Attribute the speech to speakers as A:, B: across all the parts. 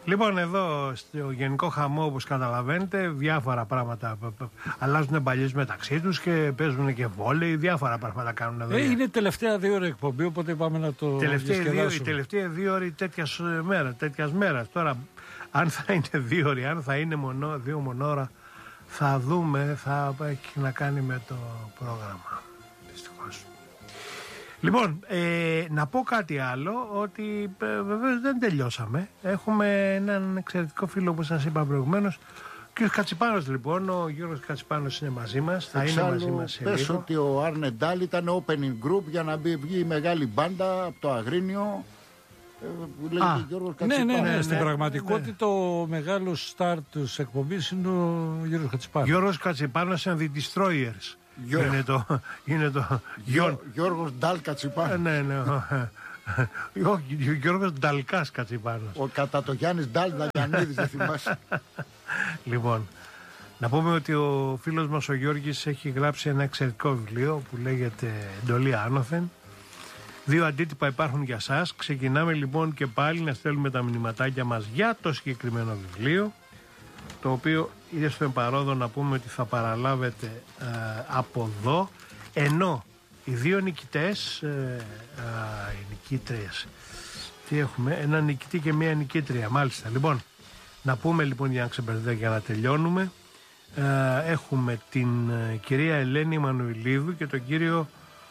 A: Λοιπόν, εδώ στο γενικό χαμό, όπως καταλαβαίνετε, διάφορα πράγματα αλλάζουν παλιές μεταξύ τους και παίζουν και βόλεϊ, διάφορα πράγματα κάνουν εδώ.
B: Είναι τελευταία 2 ώρες εκπομπή, οπότε πάμε να το διασκεδάσουμε.
A: Η τελευταία 2 ώρες τέτοιας μέρας. Τώρα, αν θα είναι 2 ώρες, αν θα είναι 2 μονόρα, θα δούμε, θα έχει να κάνει με το πρόγραμμα. Δυστυχώς. Λοιπόν, να πω κάτι άλλο, ότι βεβαίως δεν τελειώσαμε. Έχουμε έναν εξαιρετικό φίλο που σας είπα προηγουμένως, ο κ. Κατσιπάνος λοιπόν, ο Γιώργος Κατσιπάνος είναι μαζί μας, θα είναι μαζί μας σε λίγο.
C: Πες ότι ο Άρνε Ντάλ ήταν opening group για να βγει η μεγάλη μπάντα από το Αγρίνιο.
B: Ναι. Στην πραγματικότητα ο μεγάλος στάρ της εκπομπής είναι ο Γιώργος Κατσιπάνος.
A: Γιώργος Κατσιπάνος and the Destroyers. Είναι το
C: Γιώργος Ντάλ Κατσιπάνος.
A: Ναι. Ο Γιώργος Νταλκάς Κατσιπάνος.
C: Ο κατά το Γιάννης Ντάλ Δαγιαννίδης, δεν θυμάσαι.
A: Λοιπόν, να πούμε ότι ο φίλος μας ο Γιώργης έχει γράψει ένα εξαιρετικό βιβλίο που λέγεται «Εντολή άνωθεν». 2 αντίτυπα υπάρχουν για σας. Ξεκινάμε λοιπόν και πάλι να στέλνουμε τα μηνυματάκια μας για το συγκεκριμένο βιβλίο, το οποίο είναι στο εμπαρόδο να πούμε ότι θα παραλάβετε από εδώ, ενώ οι 2 νικητές, οι νικήτριες, τι έχουμε, ένα νικητή και μία νικήτρια, μάλιστα. Λοιπόν, να πούμε λοιπόν για να ξεμπερδεύουμε, για να τελειώνουμε, έχουμε την κυρία Ελένη Μανουηλίδου και τον κύριο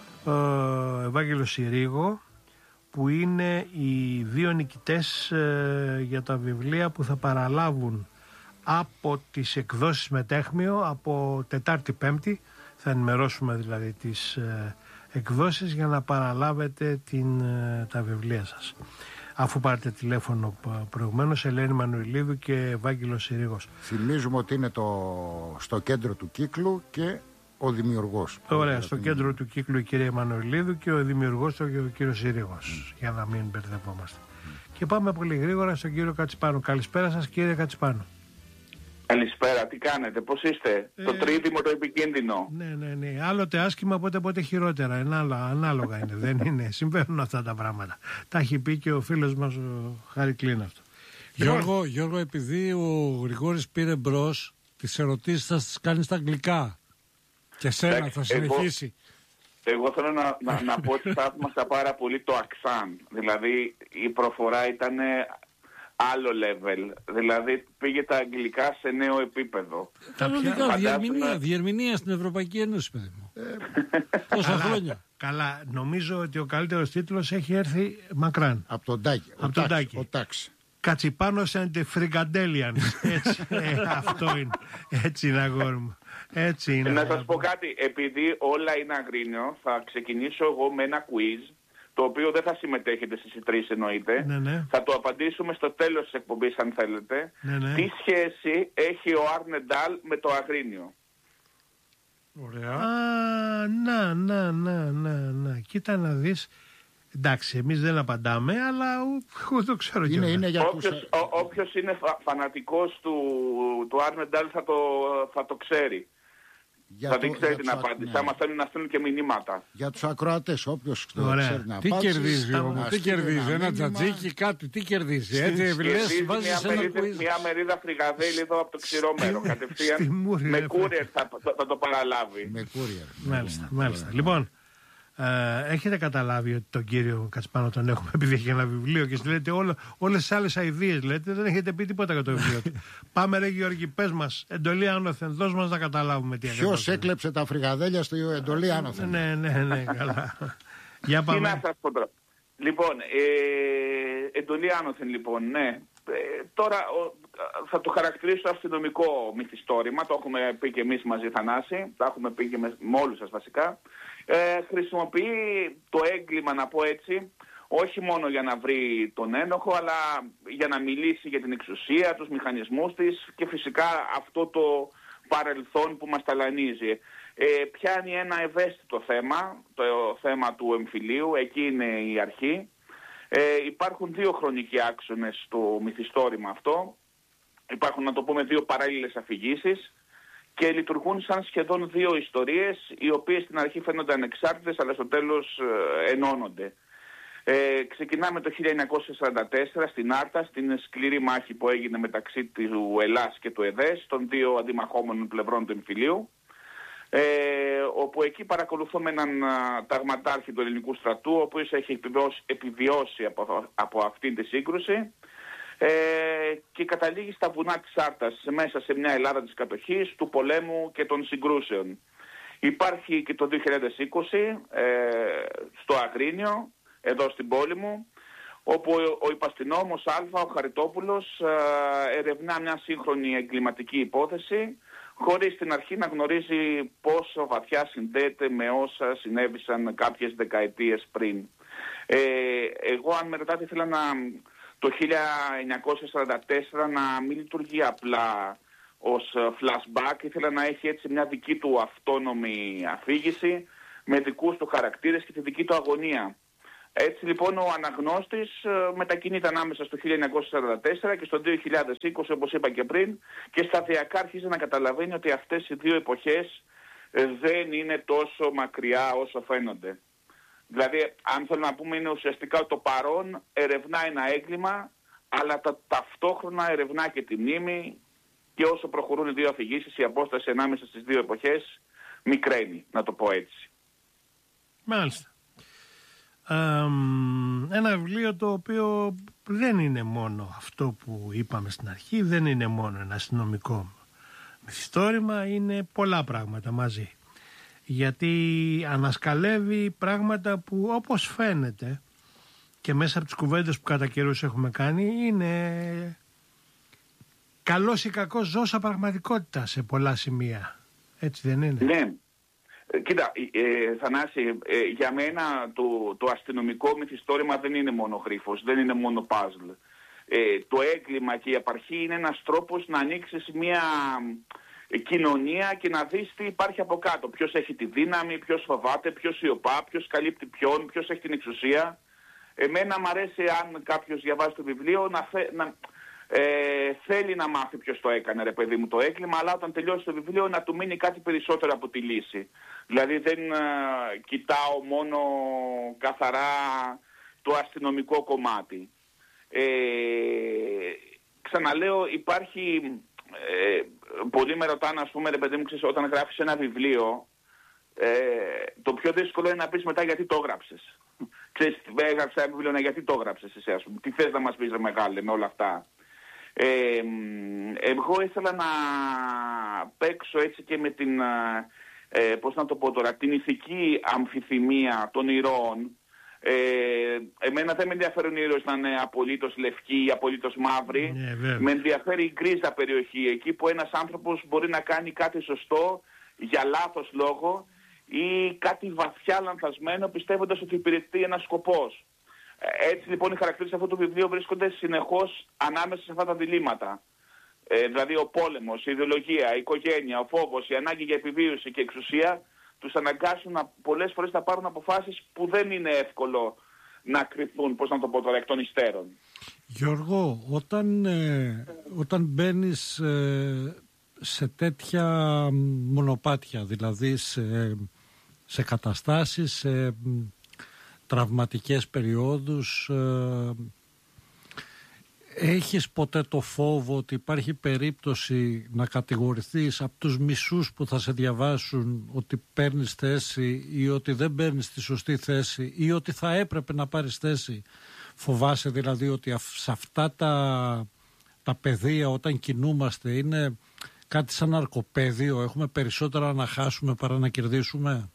A: Ευάγγελο Συρίγο, που είναι οι 2 νικητές για τα βιβλία που θα παραλάβουν από τις εκδόσεις Μετέχμιο από Τετάρτη Πέμπτη. Θα ενημερώσουμε δηλαδή τις εκδόσεις για να παραλάβετε τα βιβλία σας. Αφού πάρετε τηλέφωνο προηγουμένως, Ελένη Μανουηλίδου και Ευάγγελος Συρίγος.
C: Θυμίζουμε ότι είναι στο κέντρο του κύκλου και ο δημιουργός.
A: Ωραία, στο κέντρο του κύκλου η κυρία Μανουηλίδου και ο δημιουργός ο κύριος Συρίγος, για να μην μπερδευόμαστε. Και πάμε πολύ γρήγορα στον κύριο Κατσιπάνο. Καλησπέρα σας κύριε Κατσιπάνο.
D: Καλησπέρα, τι κάνετε, πώς είστε? Το τρίτιμο το επικίνδυνο.
A: Ναι. Άλλοτε άσχημα, πότε χειρότερα. Ανάλογα είναι, δεν είναι. Συμβαίνουν αυτά τα πράγματα. Τα έχει πει και ο φίλος μας ο Χαρικλίν αυτό.
B: Γιώργο, επειδή ο Γρηγόρης πήρε μπρος, τις ερωτήσεις θα τις κάνει στα αγγλικά. Και σένα θα συνεχίσει.
D: Εγώ θέλω να πω ότι θαύμασα πάρα πολύ το αξάν. Δηλαδή η προφορά ήταν άλλο level. Δηλαδή πήγε τα αγγλικά σε νέο επίπεδο.
B: Διερμηνία στην Ευρωπαϊκή Ένωση, παιδί μου. Τόσα χρόνια.
A: Καλά, νομίζω ότι ο καλύτερος τίτλος έχει έρθει μακράν.
C: Από τον Τάκη. Ο Τάξη.
A: Κατσιπάνος and the Frikadelians. Αυτό είναι. Έτσι είναι, αγόρι μου. Έτσι είναι.
D: Να σας πω κάτι, επειδή όλα είναι Αγρίνιο, θα ξεκινήσω εγώ με ένα quiz, το οποίο δεν θα συμμετέχετε εσείς οι 3 εννοείται.
A: Ναι.
D: Θα το απαντήσουμε στο τέλος της εκπομπής αν θέλετε.
A: Ναι.
D: Τι σχέση έχει ο Άρνε Ντάλ με το Αγρίνιο?
B: Ωραία.
A: Να. Κοίτα να δεις. Εντάξει, εμείς δεν απαντάμε, αλλά εγώ το ξέρω και
D: όποιος είναι φανατικός του Άρνε Ντάλ θα το ξέρει. Θα δεν ξέρει την απάντηση. Άμα θέλουν να στείλουν και μηνύματα.
C: Για τους ακροατές, όποιος ξέρει να
B: τι κερδίζει όμως, τι κερδίζει, ένα τζατζίκι, κάτι, τι κερδίζει? Έτσι βάζεις
D: μια μερίδα φρικαδέλι εδώ από το ξηρόμερο. Κατευθείαν με courier θα το παραλάβει.
C: Με courier.
A: Μάλιστα. Λοιπόν, έχετε καταλάβει ότι τον κύριο Κατσιπάνο τον έχουμε, επειδή έχει ένα βιβλίο και λέτε όλες τις άλλες αηδίες, λέτε, δεν έχετε πει τίποτα για το βιβλίο του. Πάμε ρε Γιώργη, πες μας, εντολή άνωθεν, δώσ' μας να καταλάβουμε τι ακριβώς.
C: Ποιος έκλεψε τα φρικαδέλια στο εντολή άνωθεν?
A: Ναι, καλά. Για πάμε.
D: Τι να σας πω τώρα. Λοιπόν, εντολή άνωθεν λοιπόν, ναι. Τώρα θα το χαρακτηρίσω αστυνομικό μυθιστόρημα, το έχουμε πει και εμείς μαζί Θανάση, το έχουμε πει και με όλους σας βασικά. Χρησιμοποιεί το έγκλημα, να πω έτσι, όχι μόνο για να βρει τον ένοχο, αλλά για να μιλήσει για την εξουσία, τους μηχανισμούς της και φυσικά αυτό το παρελθόν που μας ταλανίζει. Πιάνει ένα ευαίσθητο θέμα, το θέμα του εμφυλίου, εκεί είναι η αρχή. Υπάρχουν 2 χρονικοί άξονες στο μυθιστόρημα αυτό. Υπάρχουν, να το πούμε, 2 παράλληλες αφηγήσεις και λειτουργούν σαν σχεδόν 2 ιστορίες, οι οποίες στην αρχή φαίνονται ανεξάρτητες, αλλά στο τέλος ενώνονται. Ξεκινάμε το 1944 στην Άρτα, στην σκληρή μάχη που έγινε μεταξύ του Ελλάς και του ΕΔΕΣ, των δύο αντιμαχόμενων πλευρών του εμφυλίου, όπου εκεί παρακολουθούμε έναν ταγματάρχη του ελληνικού στρατού, ο οποίος έχει επιβιώσει από αυτή τη σύγκρουση, και καταλήγει στα βουνά της Άρτας, μέσα σε μια Ελλάδα της κατοχής, του πολέμου και των συγκρούσεων. Υπάρχει και το 2020 στο Αγρίνιο, εδώ στην πόλη μου, όπου ο υπαστηνόμος Α, ο Χαριτόπουλος, ερευνά μια σύγχρονη εγκληματική υπόθεση, χωρίς στην αρχή να γνωρίζει πόσο βαθιά συνδέεται με όσα συνέβησαν κάποιες δεκαετίες πριν. Εγώ, αν με ρωτάτε, ήθελα το 1944 να μην λειτουργεί απλά ως flashback, ήθελα να έχει έτσι μια δική του αυτόνομη αφήγηση, με δικούς του χαρακτήρες και τη δική του αγωνία. Έτσι λοιπόν ο αναγνώστης μετακινείται ανάμεσα στο 1944 και στο 2020, όπως είπα και πριν, και σταδιακά αρχίζει να καταλαβαίνει ότι αυτές οι δύο εποχές δεν είναι τόσο μακριά όσο φαίνονται. Δηλαδή, αν θέλω να πούμε, είναι ουσιαστικά ότι το παρόν ερευνά ένα έγκλημα, αλλά ταυτόχρονα ερευνά και τη μνήμη, και όσο προχωρούν οι δύο αφηγήσεις, η απόσταση ανάμεσα στις δύο εποχές μικραίνει, να το πω έτσι.
A: Μάλιστα. Ένα βιβλίο το οποίο δεν είναι μόνο αυτό που είπαμε στην αρχή, δεν είναι μόνο ένα αστυνομικό μυθιστόρημα, είναι πολλά πράγματα μαζί. Γιατί ανασκαλεύει πράγματα που, όπως φαίνεται και μέσα από τις κουβέντες που κατά καιρούς έχουμε κάνει, είναι καλός ή κακός ζώσα πραγματικότητα σε πολλά σημεία. Έτσι δεν είναι?
D: Ναι. Κοίτα, Θανάση, για μένα το αστυνομικό μυθιστόρημα δεν είναι μόνο γρίφος, δεν είναι μόνο παζλ. Το έγκλημα και η απαρχή είναι ένας τρόπος να ανοίξεις μια κοινωνία και να δεις τι υπάρχει από κάτω. Ποιος έχει τη δύναμη, ποιος φοβάται, ποιος σιωπά, ποιος καλύπτει ποιον, ποιος έχει την εξουσία. Εμένα μου αρέσει, αν κάποιος διαβάζει το βιβλίο, θέλει να μάθει ποιος το έκανε, ρε παιδί μου, το έγκλημα, αλλά όταν τελειώσει το βιβλίο να του μείνει κάτι περισσότερο από τη λύση. Δηλαδή δεν κοιτάω μόνο καθαρά το αστυνομικό κομμάτι. Ξαναλέω, υπάρχει... πολλοί με ρωτάνε, ας πούμε, ρε παιδί μου, ξέρεις, όταν γράφεις ένα βιβλίο, το πιο δύσκολο είναι να πεις μετά γιατί το έγραψες. Ξέρεις, έγραψα ένα βιβλίο, γιατί το έγραψες εσύ, ας πούμε. Τι θες να μας πεις, ρε μεγάλε, με όλα αυτά. Εγώ ήθελα να παίξω έτσι και με την, πώς να το πω τώρα, την ηθική αμφιθυμία των ηρώων. Εμένα δεν με ενδιαφέρουν οι ήρωες να είναι απολύτως λευκοί ή απολύτως μαύροι. Με ενδιαφέρει η γκρίζα περιοχή, εκεί που ένας άνθρωπος μπορεί να κάνει κάτι σωστό για λάθος λόγο ή κάτι βαθιά λανθασμένο πιστεύοντας ότι υπηρετεί ένας σκοπός. Έτσι λοιπόν οι χαρακτήρες αυτού του βιβλίου βρίσκονται συνεχώς ανάμεσα σε αυτά τα διλήμματα. Δηλαδή ο πόλεμος, η ιδεολογία, η οικογένεια, ο φόβος, η ανάγκη για επιβίωση και εξουσία τους αναγκάσουν πολλές φορές να πάρουν αποφάσεις που δεν είναι εύκολο να κρυφθούν, πώς να το πω τώρα, εκ των υστέρων.
B: Γιώργο, όταν μπαίνεις σε τέτοια μονοπάτια, δηλαδή σε καταστάσεις, σε τραυματικές περιόδους, έχεις ποτέ το φόβο ότι υπάρχει περίπτωση να κατηγορηθείς από τους μισούς που θα σε διαβάσουν ότι παίρνεις θέση ή ότι δεν παίρνεις τη σωστή θέση ή ότι θα έπρεπε να πάρεις θέση? Φοβάσαι δηλαδή ότι σε αυτά τα πεδία όταν κινούμαστε είναι κάτι σαν ναρκοπαίδιο, έχουμε περισσότερα να χάσουμε παρά να κερδίσουμε?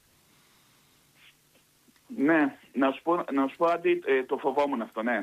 D: Ναι, να σου πω Άντι, το φοβόμουν αυτό, ναι.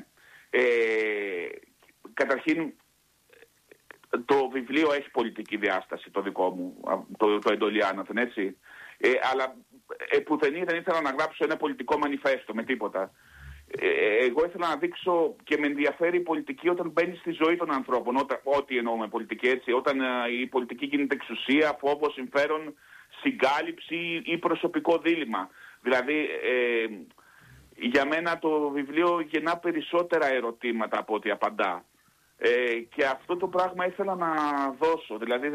D: Καταρχήν, το βιβλίο έχει πολιτική διάσταση, το δικό μου, το Εντολή Άνωθεν, έτσι. Αλλά πουθενή δεν ήθελα να γράψω ένα πολιτικό μανιφέστο με τίποτα. Εγώ ήθελα να δείξω και με ενδιαφέρει η πολιτική όταν μπαίνει στη ζωή των ανθρώπων, ό,τι εννοούμε πολιτική, έτσι. Όταν η πολιτική γίνεται εξουσία, φόβο, συμφέρον, συγκάλυψη ή προσωπικό δίλημμα. Δηλαδή, για μένα το βιβλίο γεννά περισσότερα ερωτήματα από ό,τι απαντά. Και αυτό το πράγμα ήθελα να δώσω. Δηλαδή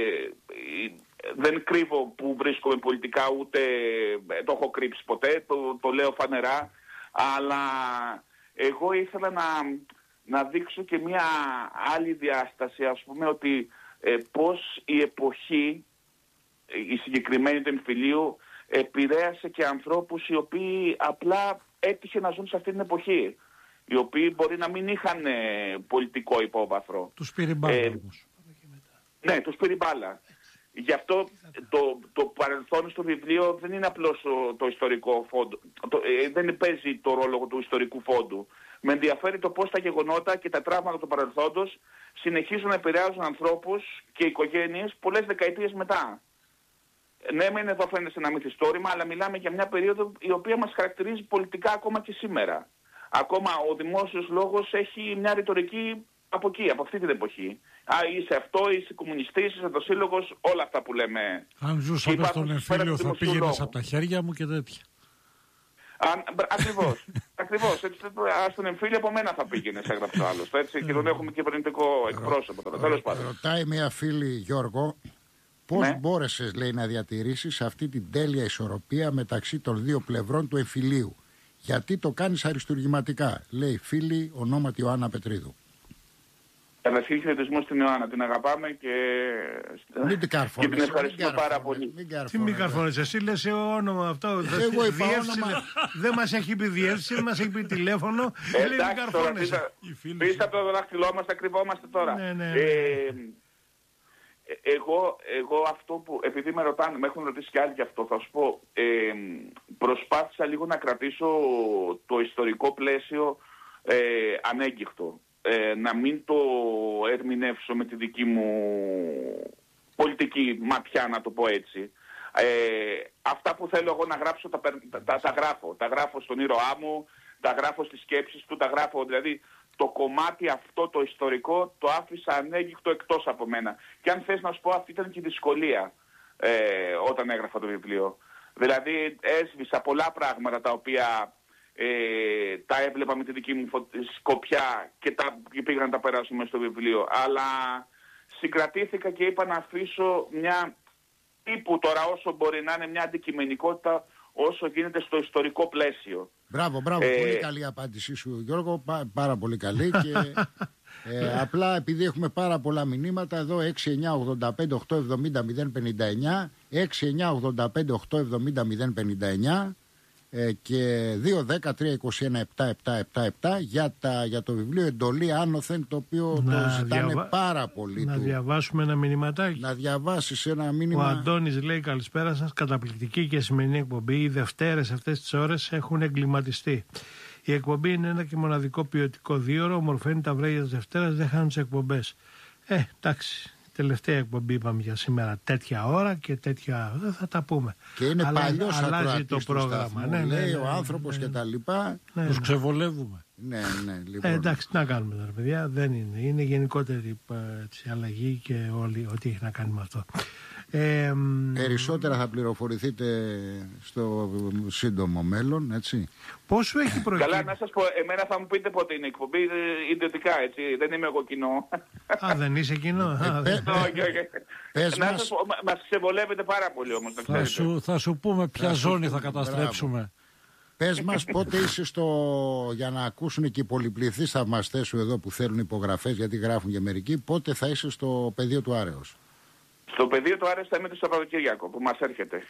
D: δεν κρύβω που βρίσκομαι πολιτικά, ούτε το έχω κρύψει ποτέ, το λέω φανερά. Αλλά εγώ ήθελα να δείξω και μια άλλη διάσταση, ας πούμε, ότι πώς η εποχή, η συγκεκριμένη του εμφυλίου, επηρέασε και ανθρώπους οι οποίοι απλά έτυχε να ζουν σε αυτή την εποχή. Οι οποίοι μπορεί να μην είχαν πολιτικό υπόβαθρο.
B: Τους πήρε μπάλα όμως.
D: Ναι, τους πήρε μπάλα. Γι' αυτό το παρελθόν στο βιβλίο δεν είναι απλώς το ιστορικό φόντο. Δεν παίζει το ρόλο του ιστορικού φόντου. Με ενδιαφέρει το πώς τα γεγονότα και τα τραύματα του παρελθόντος συνεχίζουν να επηρεάζουν ανθρώπους και οικογένειες πολλές δεκαετίες μετά. Ναι, μεν εδώ φαίνεται ένα μυθιστόρημα, αλλά μιλάμε για μια περίοδο η οποία μας χαρακτηρίζει πολιτικά ακόμα και σήμερα. Ακόμα ο δημόσιος λόγος έχει μια ρητορική από εκεί, από αυτή την εποχή. Είσαι αυτό, είσαι κομμουνιστής, είσαι το σύλλογος, όλα αυτά που λέμε.
B: Αν ζούσαμε στον εμφύλιο θα πήγαινες από τα χέρια μου και τέτοια.
D: Ακριβώς. Στον εμφύλιο από μένα θα πήγαινε, έγραψε ο άλλος. Και τον έχουμε κυβερνητικό εκπρόσωπο τώρα. Τέλος πάντων.
C: Ρωτάει μια φίλη, Γιώργο, πώς μπόρεσες, λέει, να διατηρήσεις αυτή την τέλεια ισορροπία μεταξύ των δύο πλευρών του εμφυλίου. Γιατί το κάνεις αριστουργηματικά, λέει φίλη ονόματι Ιωάννα Πετρίδου.
D: Καταρχήν χαιρετισμό στην Ιωάννα, την αγαπάμε και την ευχαριστούμε πάρα πολύ.
A: Τι μην καρφώνεις, εσύ λες όνομα αυτό.
C: Εγώ είπα όνομα.
A: Δεν μας έχει πει διεύθυνση, δεν μας έχει πει τηλέφωνο.
D: Εντάξει τώρα, πίσω από το δάχτυλό μας τα κρυβόμαστε τώρα. Εγώ αυτό που, επειδή με ρωτάνε, με έχουν ρωτήσει και άλλοι γι' αυτό, θα σου πω, προσπάθησα λίγο να κρατήσω το ιστορικό πλαίσιο ανέγκυχτο. Να μην το ερμηνεύσω με τη δική μου πολιτική ματιά, να το πω έτσι. Αυτά που θέλω εγώ να γράψω τα γράφω. Τα γράφω στον ήρωά μου, τα γράφω στις σκέψεις του, τα γράφω, δηλαδή το κομμάτι αυτό το ιστορικό το άφησα ανέγκυχτο εκτός από μένα. Και αν θες να σου πω, αυτή ήταν και η δυσκολία όταν έγραφα το βιβλίο. Δηλαδή έσβησα πολλά πράγματα τα οποία τα έβλεπα με τη δική μου σκοπιά και πήγα να τα περάσουμε στο βιβλίο. Αλλά συγκρατήθηκα και είπα να αφήσω μια τύπου τώρα, όσο μπορεί να είναι, μια αντικειμενικότητα όσο γίνεται στο ιστορικό πλαίσιο.
C: Μπράβο, πολύ καλή απάντησή σου, Γιώργο, πάρα πολύ καλή. Και απλά επειδή έχουμε πάρα πολλά μηνύματα εδώ, 6-9-85-870-059, 6-9-85-870-059 και 2-10-3-21-7-7-7 για το βιβλίο Εντολή Άνωθεν, το οποίο το ζητάνε πάρα πολύ.
A: Να διαβάσουμε ένα μηνυματάκι.
C: Να διαβάσεις ένα μήνυμα.
A: Ο Αντώνης λέει: καλησπέρα σας, καταπληκτική και σημερινή εκπομπή. Οι Δευτέρες αυτές τις ώρες έχουν εγκληματιστεί. Η εκπομπή είναι ένα και μοναδικό ποιοτικό δίωρο. Ομορφαίνει τα βράδια της Δευτέρας, δεν χάνουν τις εκπομπές. Εντάξει. Τελευταία εκπομπή είπαμε για σήμερα τέτοια ώρα και τέτοια. Δεν θα τα πούμε.
C: Και είναι παλιός
A: αλλάζει το πρόγραμμα.
C: Λέει ο άνθρωπος και τα λοιπά.
B: Τους ξεβολεύουμε.
C: Ναι, λοιπόν.
A: Εντάξει, τι να κάνουμε τώρα, παιδιά. Δεν είναι. Είναι γενικότερη αλλαγή και όλοι ό,τι έχει να κάνει με αυτό.
C: Περισσότερα θα πληροφορηθείτε στο σύντομο μέλλον, έτσι.
A: Πόσο έχει προκύψει.
D: Καλά, να σας πω, εμένα θα μου πείτε πότε είναι η εκπομπή, ιδιωτικά, έτσι. Δεν είμαι εγώ κοινό.
A: Α, δεν είσαι κοινό.
C: Πες μας.
D: Μας ξεβολεύετε πάρα πολύ όμως.
B: Θα σου πούμε ποια ζώνη θα καταστρέψουμε.
C: Πες μας πότε είσαι για να ακούσουν και οι πολυπληθείς θαυμαστές σου εδώ που θέλουν υπογραφές, γιατί γράφουν και μερικοί, πότε θα είσαι στο πεδίο του Άρεως.
D: Στο πεδίο του Άρεως θα είμαι το Σαββατοκύριακο που μας έρχεται.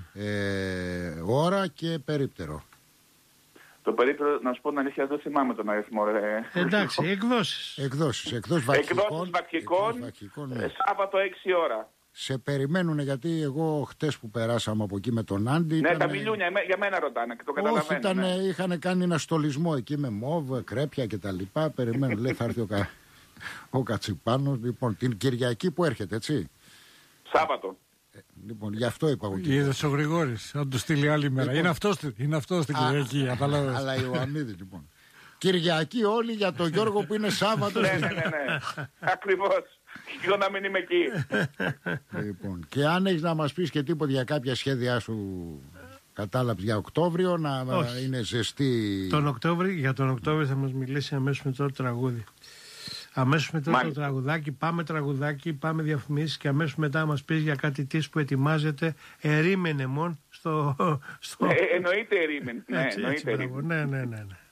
C: Ώρα και περίπτερο.
D: Το περίπτερο, να σου πω την αλήθεια, δεν θυμάμαι τον αριθμό.
A: Εντάξει, εκδόσεις.
C: Εκδόσεις Βακχικών.
D: Ναι. Σάββατο 6 ώρα.
C: Σε περιμένουν, γιατί εγώ χτες που περάσαμε από εκεί με τον Άντι.
D: Ναι, τα μιλούνια για μένα ρωτάνε, το καταλαβαίνω.
C: Όχι, είχαν κάνει ένα στολισμό εκεί με μόβ, κρέπια κτλ. Περιμένουν, λέει θα έρθει ο Κατσιπάνος. Λοιπόν, την Κυριακή που έρχεται, έτσι.
D: Σάββατο.
C: Λοιπόν, γι' αυτό είπα εγώ.
B: Είδες ο Γρηγόρης, αν του στείλει άλλη μέρα.
C: Λοιπόν,
B: είναι αυτό στην Κυριακή.
C: Αλλά Ιωαννίδη, λοιπόν. Κυριακή όλοι για τον Γιώργο που είναι Σάββατο.
D: Ναι. Ακριβώς. Και να μην είμαι εκεί.
C: Λοιπόν, και αν έχεις να μας πεις και τίποτα για κάποια σχέδιά σου, κατάλαβες, για Οκτώβριο, να είναι ζεστή.
A: Για τον Οκτώβριο θα μας μιλήσει αμέσως μετά το τραγούδι. Αμέσως μετά το τραγουδάκι, πάμε διαφημίσεις και αμέσως μετά μας πεις για κάτι της που ετοιμάζεται ερήμενε μόνο στο...
D: Εννοείται ερήμεν.
A: Ναι.